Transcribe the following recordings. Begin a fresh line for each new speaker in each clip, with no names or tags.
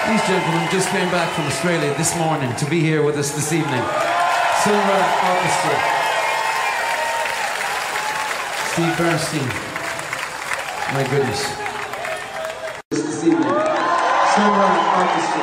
These gentlemen just came back from Australia this morning to be here with us this evening. Sunra Orchestra. Steve Bernstein. My goodness. This evening. Sunra Orchestra.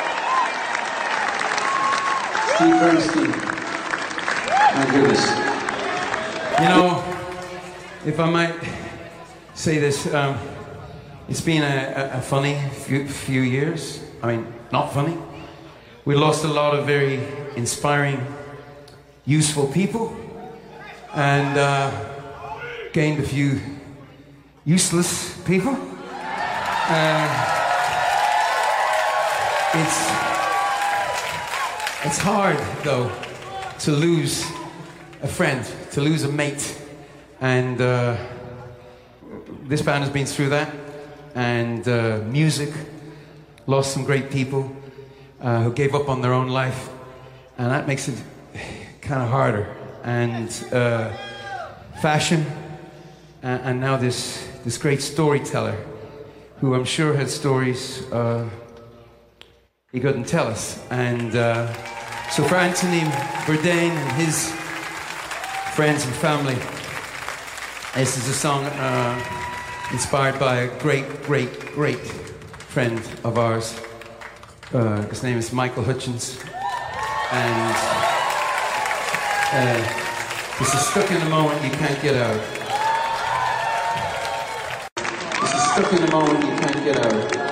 Steve Bernstein. My goodness. You know, if I might say this, it's been a funny few years. I mean, not funny. We lost a lot of very inspiring, useful people, and gained a few useless people. It's hard, though, to lose a friend, to lose a mate, and this band has been through that. And music lost some great people who gave up on their own life, and that makes it kind of harder. And fashion, and now this great storyteller, who I'm sure had stories he couldn't tell us. And so for Anthony Bourdain and his friends and family, this is a song inspired by a great friend of ours. His name is Michael Hutchence. And this is Stuck in the Moment You Can't Get Out. This is Stuck in the Moment You Can't Get Out.